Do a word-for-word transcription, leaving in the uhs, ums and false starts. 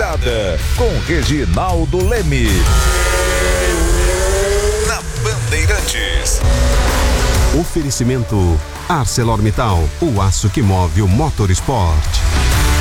Virada, com Reginaldo Leme. Na Bandeirantes. Oferecimento ArcelorMittal, o aço que move o motorsport.